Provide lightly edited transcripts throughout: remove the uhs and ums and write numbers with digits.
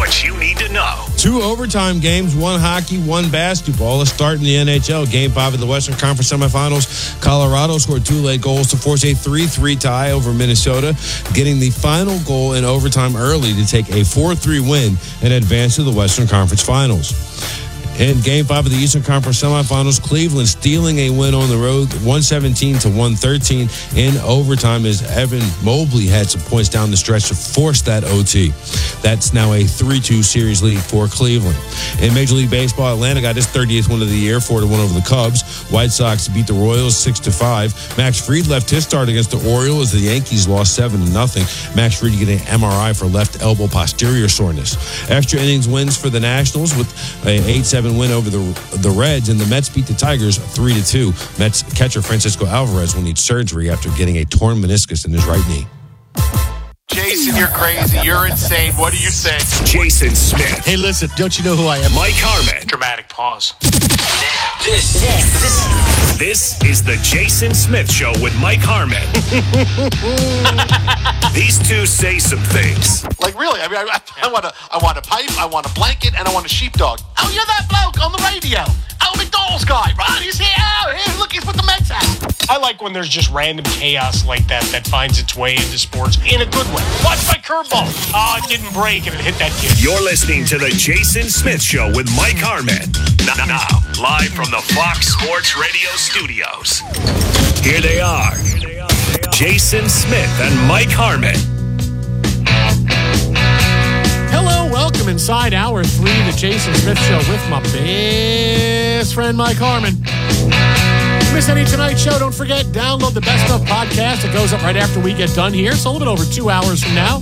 what you need to know. 2 overtime games, 1 hockey, 1 basketball. Let's start in the NHL. Game 5 in the Western Conference semifinals. Colorado scored 2 late goals to force a 3-3 tie over Minnesota, getting the final goal in overtime early to take a 4-3 win and advance to the Western Conference Finals. In Game 5 of the Eastern Conference semifinals, Cleveland stealing a win on the road, 117-113 in overtime as Evan Mobley had some points down the stretch to force that OT. That's now a 3-2 series lead for Cleveland. In Major League Baseball, Atlanta got his 30th win of the year, 4-1 over the Cubs. White Sox beat the Royals 6-5. Max Fried left his start against the Orioles as the Yankees lost 7-0. Max Fried getting an MRI for left elbow posterior soreness. Extra innings wins for the Nationals with an 8-7 win over the Reds, and the Mets beat the Tigers 3-2. Mets catcher Francisco Alvarez will need surgery after getting a torn meniscus in his right knee. Jason, you're crazy. You're insane. What do you say? Jason Smith. Hey, listen, don't you know who I am? Mike Harmon. Dramatic pause. This is the Jason Smith Show with Mike Harmon. These two say some things. Like, really? I mean, I want a pipe, I want a blanket, and I want a sheepdog. Oh, you're that bloke on the radio. Oh, McDonald's guy, right? He's here. Oh, here, look, he's with the Mets hat. I like when there's just random chaos like that finds its way into sports in a good way. Watch my curveball. Oh, it didn't break and it hit that kid. You're listening to the Jason Smith Show with Mike Harmon. Now, live from the Fox Sports Radio studios. Here they are. Jason Smith and Mike Harmon. Hello, welcome inside Hour 3 of the Jason Smith Show with my best friend, Mike Harmon. If you miss any tonight's show, don't forget, download the Best Of podcast. It goes up right after we get done here, so a little bit over 2 hours from now.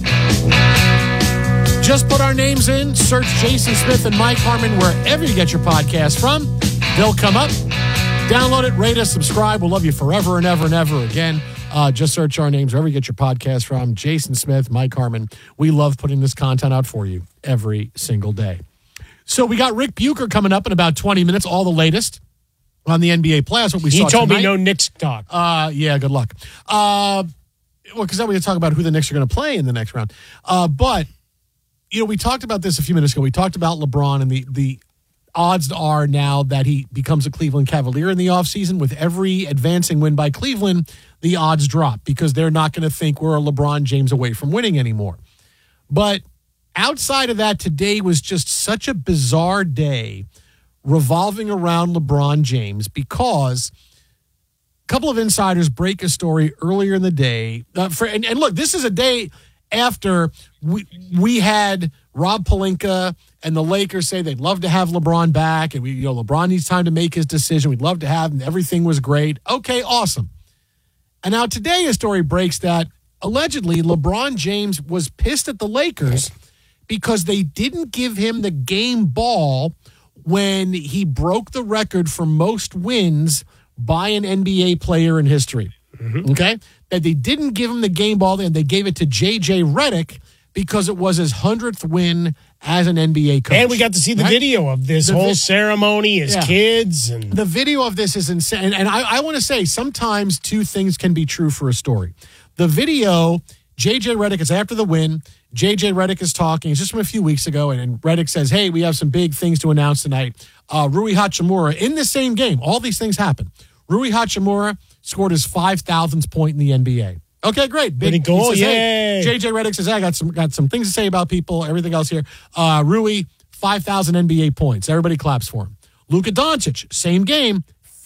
Just put our names in, search Jason Smith and Mike Harmon wherever you get your podcast from. They'll come up. Download it, rate us, subscribe. We'll love you forever and ever and ever again. Just search our names wherever you get your podcast from. Jason Smith, Mike Harmon. We love putting this content out for you every single day. So we got Rick Bucher coming up in about 20 minutes, all the latest on the NBA playoffs. What we saw He told tonight. me no Knicks talk. Yeah, good luck. Well, because then we can talk about who the Knicks are going to play in the next round. But, you know, we talked about this a few minutes ago. We talked about LeBron, and the odds are now that he becomes a Cleveland Cavalier in the offseason. With every advancing win by Cleveland, the odds drop because they're not going to think we're a LeBron James away from winning anymore. But outside of that, today was just such a bizarre day revolving around LeBron James because a couple of insiders break a story earlier in the day. And look, this is a day after we had Rob Pelinka and the Lakers say they'd love to have LeBron back, and LeBron needs time to make his decision. We'd love to have him. Everything was great. Okay, awesome. And now today a story breaks that allegedly LeBron James was pissed at the Lakers because they didn't give him the game ball when he broke the record for most wins by an NBA player in history. Mm-hmm. Okay? That they didn't give him the game ball, and they gave it to J.J. Redick because it was his 100th win as an NBA coach. And we got to see the video of this whole ceremony, his kids. And the video of this is insane. And I want to say, sometimes two things can be true for a story. The video, J.J. Redick is after the win. J.J. Redick is talking. It's just from a few weeks ago. And Redick says, hey, we have some big things to announce tonight. Rui Hachimura, in the same game, all these things happen. Rui Hachimura scored his 5,000th point in the NBA. Okay, great. Pretty cool. Says, Yay. hey, J.J. Redick says, I got some things to say about people, everything else here. Rui, 5,000 NBA points. Everybody claps for him. Luka Doncic, same game,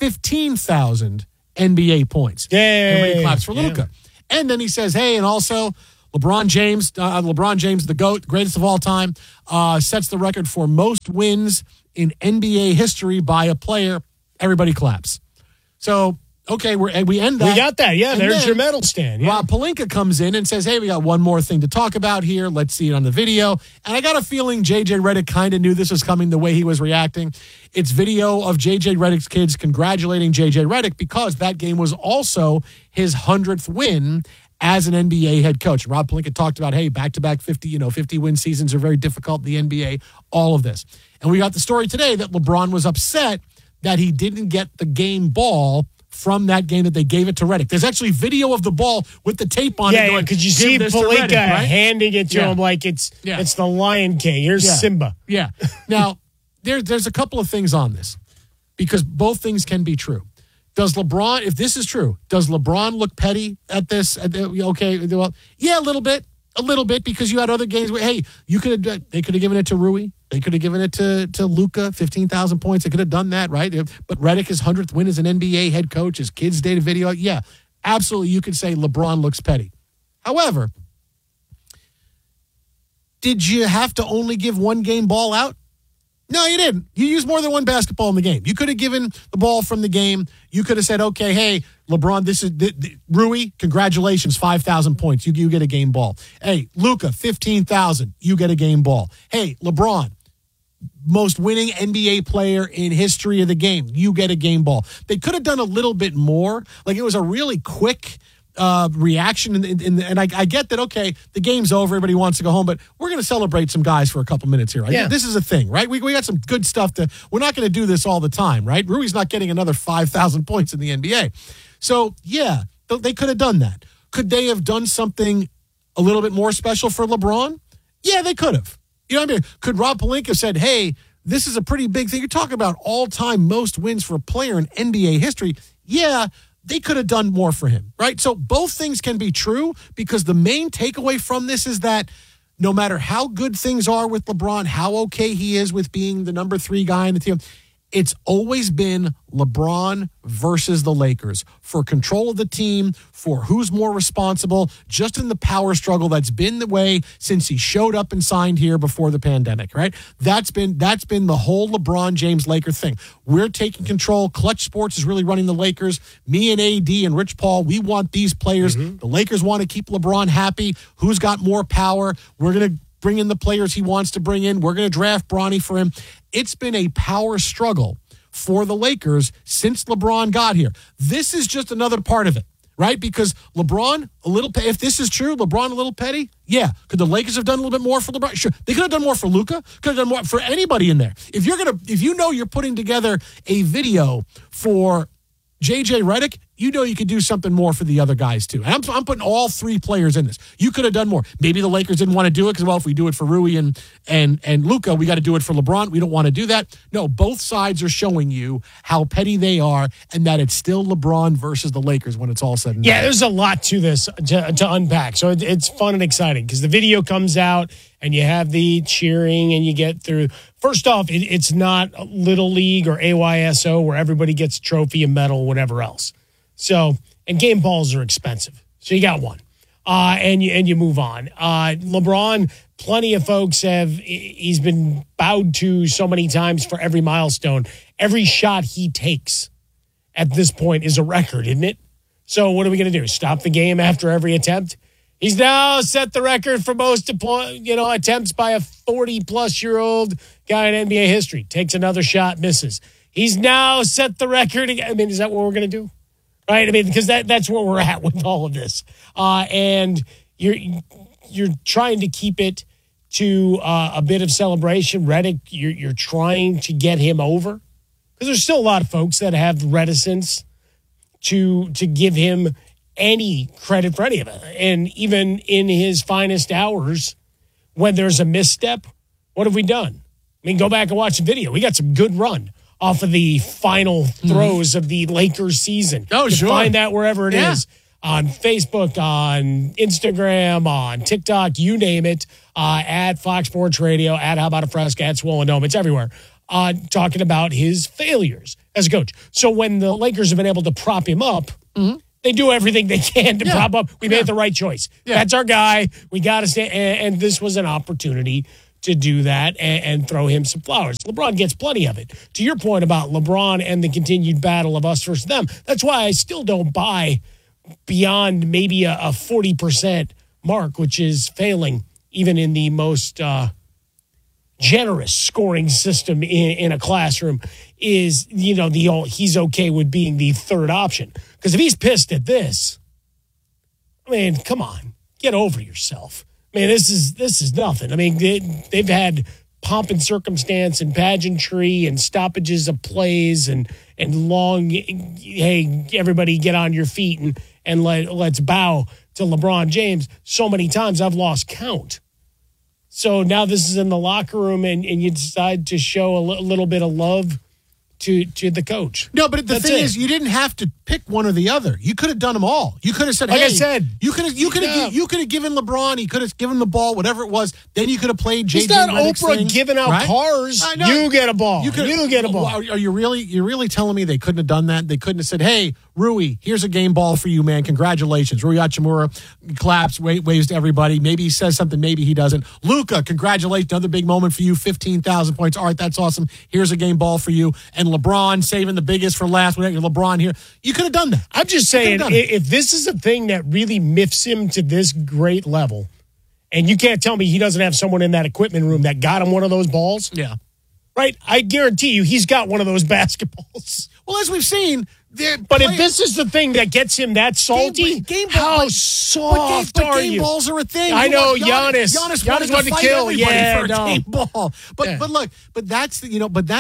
15,000 NBA points. Yay. Everybody claps for Luka. And then he says, hey, and also LeBron James, the GOAT, greatest of all time, sets the record for most wins in NBA history by a player. Everybody claps. So, okay, we end that. We got that. Yeah, there's your medal stand. Yeah. Rob Pelinka comes in and says, hey, we got one more thing to talk about here. Let's see it on the video. And I got a feeling J.J. Redick kind of knew this was coming the way he was reacting. It's video of J.J. Redick's kids congratulating J.J. Redick because that game was also his 100th win as an NBA head coach. Rob Pelinka talked about, hey, back-to-back 50-win seasons are very difficult in the NBA, all of this. And we got the story today that LeBron was upset that he didn't get the game ball from that game that they gave it to Redick. There's actually video of the ball with the tape on it. Yeah, because you see Pelinka handing it to him like it's the Lion King. Here's Simba. Yeah. Now, there's a couple of things on this because both things can be true. Does LeBron, if this is true, does LeBron look petty at this? Okay, well, yeah, a little bit, because you had other games where, hey, they could have given it to Rui. They could have given it to Luka, 15,000 points. They could have done that, right? But Redick, his 100th win as an NBA head coach, his kids' data video. Yeah, absolutely, you could say LeBron looks petty. However, did you have to only give one game ball out? No, you didn't. You used more than one basketball in the game. You could have given the ball from the game. You could have said, okay, hey, LeBron, this is Rui, congratulations, 5,000 points. You get a game ball. Hey, Luka, 15,000. You get a game ball. Hey, LeBron, most winning NBA player in history of the game. You get a game ball. They could have done a little bit more. Like, it was a really quick reaction, and I get that, okay, the game's over, everybody wants to go home, but we're going to celebrate some guys for a couple minutes here. This is a thing, right? We got some good stuff we're not going to do this all the time, right? Rui's not getting another 5,000 points in the NBA. So, yeah, they could have done that. Could they have done something a little bit more special for LeBron? Yeah, they could have. You know what I mean? Could Rob Pelinka have said, hey, this is a pretty big thing. You're talking about all-time most wins for a player in NBA history. Yeah, they could have done more for him, right? So both things can be true, because the main takeaway from this is that no matter how good things are with LeBron, how okay he is with being the number 3 guy in the team, it's always been LeBron versus the Lakers for control of the team, for who's more responsible, just in the power struggle that's been the way since he showed up and signed here before the pandemic, right? That's been the whole LeBron James Laker thing. We're taking control. Clutch Sports is really running the Lakers. Me and AD and Rich Paul, we want these players. The Lakers want to keep LeBron happy. Who's got more power? We're going to bring in the players he wants to bring in. We're going to draft Bronny for him. It's been a power struggle for the Lakers since LeBron got here. This is just another part of it, right? Because LeBron, if this is true, LeBron a little petty, yeah. Could the Lakers have done a little bit more for LeBron? Sure. They could have done more for Luka. Could have done more for anybody in there. If you know you're putting together a video for JJ Redick, you know you could do something more for the other guys too. And I'm putting all 3 players in this. You could have done more. Maybe the Lakers didn't want to do it because, well, if we do it for Rui and Luka, we got to do it for LeBron. We don't want to do that. No, both sides are showing you how petty they are and that it's still LeBron versus the Lakers when it's all said and done. Yeah, there's a lot to this to unpack. So it's fun and exciting because the video comes out and you have the cheering and you get through. First off, it's not Little League or AYSO where everybody gets a trophy and medal, whatever else. So, and game balls are expensive. So you got one. And you move on. LeBron, plenty of folks he's been bowed to so many times for every milestone. Every shot he takes at this point is a record, isn't it? So what are we going to do? Stop the game after every attempt? He's now set the record for most attempts by a 40-plus-year-old guy in NBA history. Takes another shot, misses. He's now set the record. I mean, is that what we're going to do? Right? I mean, because that's where we're at with all of this. And you're trying to keep it to a bit of celebration. Redick, you're trying to get him over. Because there's still a lot of folks that have reticence to give him any credit for any of it. And even in his finest hours, when there's a misstep, what have we done? I mean, go back and watch the video. We got some good run off of the final throws of the Lakers season. Oh, sure. Find that wherever it is. On Facebook, on Instagram, on TikTok, you name it, at Fox Sports Radio, at How About a Fresca, at Swollen Dome. It's everywhere. Talking about his failures as a coach. So when the Lakers have been able to prop him up, they do everything they can to prop up. We made the right choice. Yeah. That's our guy. We got to stay. And this was an opportunity to do that and throw him some flowers. LeBron gets plenty of it. To your point about LeBron and the continued battle of us versus them, that's why I still don't buy beyond maybe a 40% mark, which is failing even in the most generous scoring system in a classroom, is, he's okay with being the third option. Because if he's pissed at this, I mean, come on, get over yourself. I mean, this is nothing. I mean, they've had pomp and circumstance and pageantry and stoppages of plays and long, hey, everybody get on your feet and let's bow to LeBron James so many times I've lost count. So now this is in the locker room and you decide to show a little bit of love to the coach. No, but the thing is, you didn't have to pick one or the other. You could have done them all. You could have said, like hey, I said, you could have given LeBron, he could have given him the ball, whatever it was. Then you could have played JJ. He's not Redick's Oprah thing, giving out right? cars. You get a ball. You get a ball. Are you really telling me they couldn't have done that? They couldn't have said, hey, Rui, here's a game ball for you, man. Congratulations. Rui Hachimura claps, waves to everybody. Maybe he says something, maybe he doesn't. Luka, congratulations. Another big moment for you. 15,000 points. All right, that's awesome. Here's a game ball for you. And LeBron saving the biggest for last. We got your LeBron here. You could have done that. I'm just saying, if this is a thing that really miffs him to this great level, and you can't tell me he doesn't have someone in that equipment room that got him one of those balls. Yeah. Right? I guarantee you he's got one of those basketballs. Well, as we've seen, but if this is the thing that gets him that salty, how soft are you? Game balls are a thing. I know Giannis wanted to kill for a game ball. But that's the But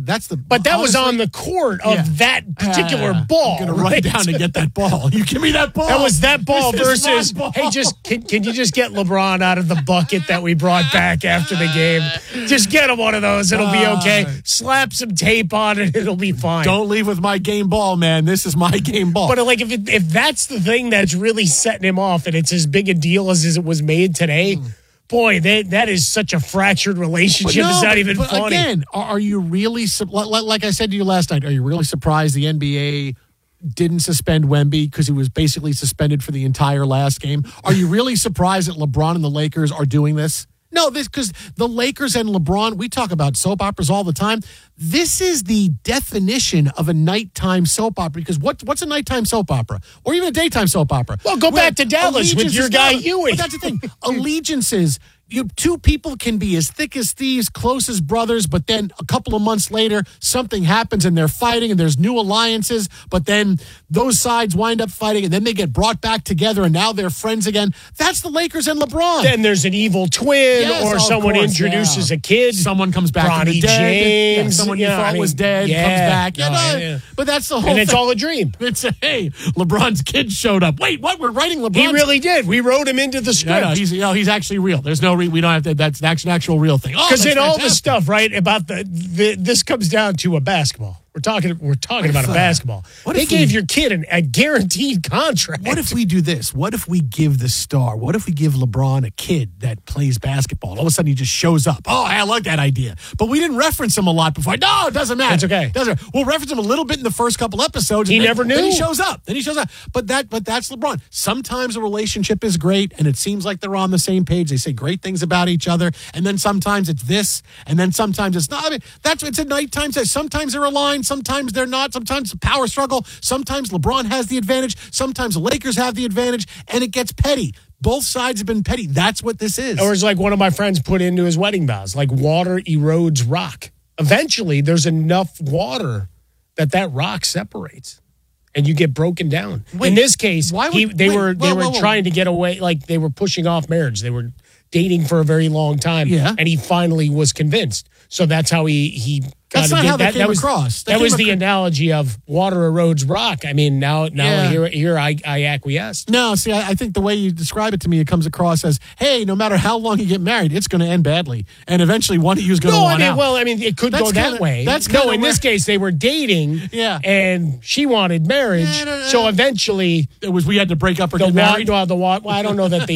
that was on the court of that particular ball. I'm gonna run down to get that ball. You give me that ball. That was that ball versus. Ball. Hey, can you just get LeBron out of the bucket that we brought back after the game? Just get him one of those. It'll be okay. Slap some tape on it. It'll be fine. Don't leave with my game ball, man. This is my game ball. But like, if that's the thing that's really setting him off, and it's as big a deal as it was made today, boy, that is such a fractured relationship. It's not even funny. Again, are you really, like I said to you last night, are you really surprised the NBA didn't suspend Wemby because he was basically suspended for the entire last game? Are you really surprised that LeBron and the Lakers are doing this? No, because the Lakers and LeBron, we talk about soap operas all the time. This is the definition of a nighttime soap opera. Because what's a nighttime soap opera? Or even a daytime soap opera? Well, go back to Dallas with your guy Ewing. But that's the thing. Allegiances. Two people can be as thick as thieves, close as brothers, but then a couple of months later, something happens and they're fighting and there's new alliances, but then those sides wind up fighting and then they get brought back together and now they're friends again. That's the Lakers and LeBron. Then there's an evil twin or someone introduces a kid. Someone comes back from the dead. James. Someone you thought was dead comes back. But that's the whole thing. And it's all a dream. It's hey, LeBron's kid showed up. Wait, what? We're writing LeBron. He really did. We wrote him into the script. He's actually real. There's no we don't have to. That's an actual real thing. Because in all the stuff, right, about this comes down to a basketball. We're talking about a basketball. They gave your kid a guaranteed contract. What if we do this? What if we give the star? What if we give LeBron a kid that plays basketball? All of a sudden, he just shows up. Oh, I like that idea. But we didn't reference him a lot before. No, it doesn't matter. It's okay. We'll reference him a little bit in the first couple episodes. He never knew. Then he shows up. But that's LeBron. Sometimes a relationship is great, and it seems like they're on the same page. They say great things about each other, and then sometimes it's this, and then sometimes it's not. I mean, it's a nighttime. Sometimes they're aligned. Sometimes they're not. Sometimes it's a power struggle. Sometimes LeBron has the advantage. Sometimes the Lakers have the advantage, and it gets petty. Both sides have been petty. That's what this is. Or it's like one of my friends put into his wedding vows, like water erodes rock. Eventually, there's enough water that rock separates, and you get broken down. Wait, in this case, they were trying to get away, like they were pushing off marriage. They were dating for a very long time, and he finally was convinced. So that's how he That's not how they came across. That was the analogy of water erodes rock. I mean, now here I acquiesced. No, see, I think the way you describe it to me, it comes across as, hey, no matter how long you get married, it's going to end badly. And eventually one of you is going to want out. Well, I mean, it could go that way. In this case, they were dating, and she wanted marriage. So eventually, we had to break up or get married. Well, I don't know that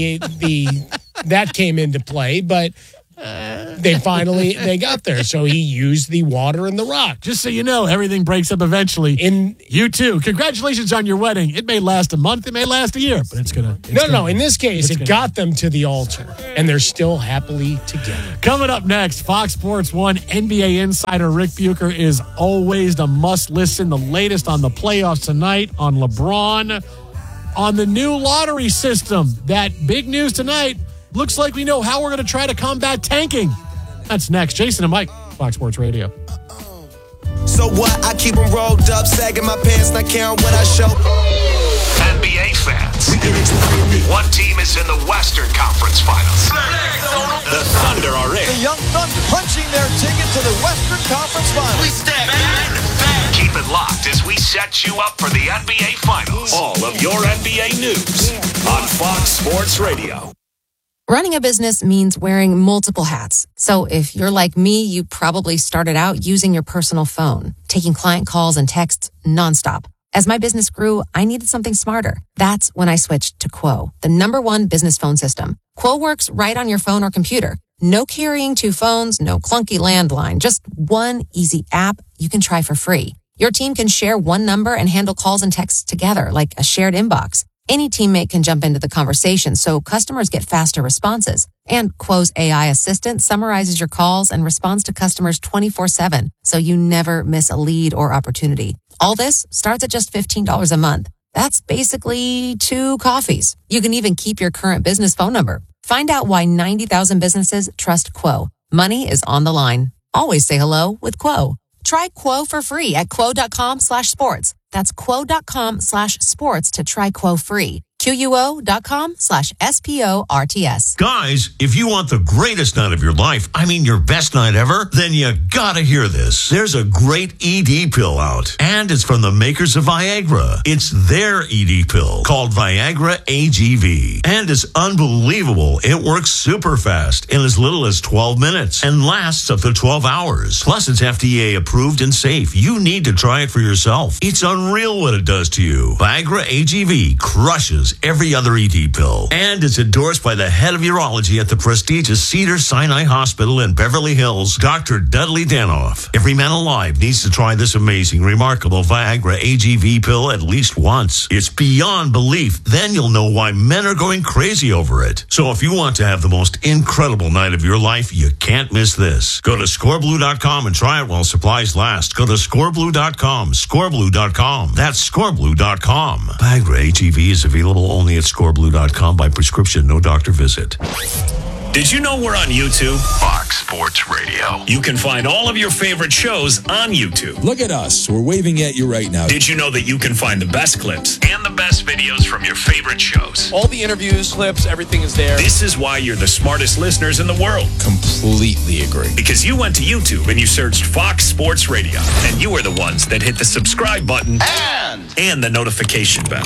that came into play, but they got there. So he used the water and the rock. Just so you know, everything breaks up eventually. You too. Congratulations on your wedding. It may last a month, it may last a year, but it's gonna. In this case, it got them to the altar, and they're still happily together. Coming up next, Fox Sports 1 NBA insider Rick Bucher is always the must listen. The latest on the playoffs tonight, on LeBron, on the new lottery system. That big news tonight. Looks like we know how we're going to try to combat tanking. That's next. Jason and Mike, Fox Sports Radio. So what? I keep them rolled up, sagging my pants, not caring what I show. And NBA fans. One team is in the Western Conference Finals. The Thunder are in. The Young Thunder punching their ticket to the Western Conference Finals. Keep it locked as we set you up for the NBA Finals. All of your NBA news on Fox Sports Radio. Running a business means wearing multiple hats. So if you're like me, you probably started out using your personal phone, taking client calls and texts nonstop. As my business grew, I needed something smarter. That's when I switched to Quo, the #1 business phone system. Quo works right on your phone or computer. No carrying 2 phones, no clunky landline, just one easy app you can try for free. Your team can share one number and handle calls and texts together like a shared inbox. Any teammate can jump into the conversation, so customers get faster responses. And Quo's AI assistant summarizes your calls and responds to customers 24/7, so you never miss a lead or opportunity. All this starts at just $15 a month. That's basically 2 coffees. You can even keep your current business phone number. Find out why 90,000 businesses trust Quo. Money is on the line. Always say hello with Quo. Try Quo for free at quo.com/sports. That's quo.com/sports to try Quo free. QUO.com/SPORTS. Guys, if you want the greatest night of your life, I mean your best night ever, then you gotta hear this. There's a great ED pill out, and it's from the makers of Viagra. It's their ED pill called Viagra AGV, and it's unbelievable. It works super fast in as little as 12 minutes and lasts up to 12 hours. Plus, it's FDA approved and safe. You need to try it for yourself. It's unreal what it does to you. Viagra AGV crushes every other ED pill, and it's endorsed by the head of urology at the prestigious Cedars-Sinai Hospital in Beverly Hills, Dr. Dudley Danoff. Every man alive needs to try this amazing, remarkable Viagra AGV pill at least once. It's beyond belief. Then you'll know why men are going crazy over it. So if you want to have the most incredible night of your life, you can't miss this. Go to scoreblue.com and try it while supplies last. Go to scoreblue.com, scoreblue.com. That's scoreblue.com. Viagra AGV is available only at scoreblue.com by prescription, no doctor visit. Did you know we're on YouTube? Fox Sports Radio. You can find all of your favorite shows on YouTube. Look at us. We're waving at you right now. Did you know that you can find the best clips and the best videos from your favorite shows? All the interviews, clips, everything is there. This is why you're the smartest listeners in the world. Completely agree. Because you went to YouTube and you searched Fox Sports Radio, and you are the ones that hit the subscribe button and the notification bell.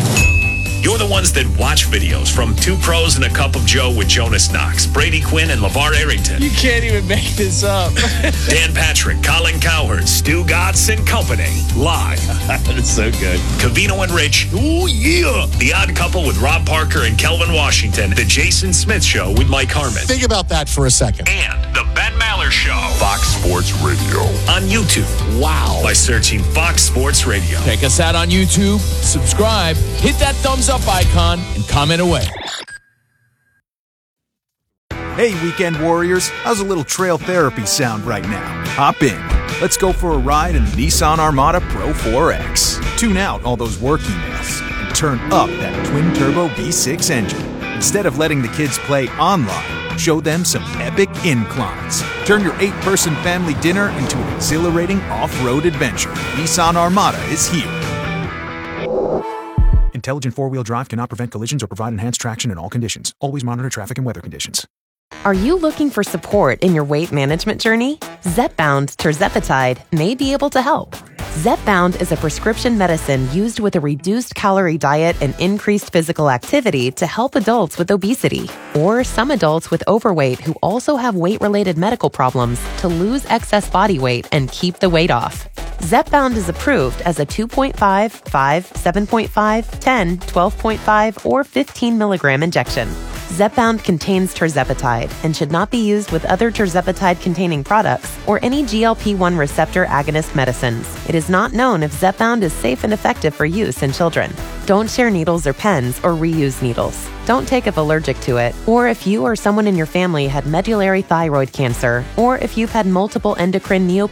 You're the ones that watch videos from Two Pros and a Cup of Joe with Jonas Knox, Brady Quinn, and LeVar Arrington. You can't even make this up. Dan Patrick, Colin Cowherd, Stu Gatz and Company. Live. That is so good. Covino and Rich. Ooh, yeah. The Odd Couple with Rob Parker and Kelvin Washington. The Jason Smith Show with Mike Harmon. Think about that for a second. And the Ben Maller Show. Fox Sports Radio. On YouTube. Wow. By searching Fox Sports Radio. Check us out on YouTube. Subscribe. Hit that thumbs up icon and comment away. Hey, weekend warriors. How's a little trail therapy sound right now? Hop in. Let's go for a ride in the Nissan Armada Pro 4X. Tune out all those work emails and turn up that twin-turbo V6 engine. Instead of letting the kids play online, show them some epic inclines. Turn your 8-person family dinner into an exhilarating off-road adventure. Nissan Armada is here. Intelligent four-wheel drive cannot prevent collisions or provide enhanced traction in all conditions. Always monitor traffic and weather conditions. Are you looking for support in your weight management journey? Zepbound tirzepatide may be able to help. Zepbound is a prescription medicine used with a reduced calorie diet and increased physical activity to help adults with obesity, or some adults with overweight who also have weight-related medical problems to lose excess body weight and keep the weight off. Zepbound is approved as a 2.5, 5, 7.5, 10, 12.5, or 15 milligram injection. Zepbound contains tirzepatide and should not be used with other tirzepatide-containing products or any GLP-1 receptor agonist medicines. It is not known if Zepbound is safe and effective for use in children. Don't share needles or pens or reuse needles. Don't take if allergic to it, or if you or someone in your family had medullary thyroid cancer, or if you've had multiple endocrine neoplasia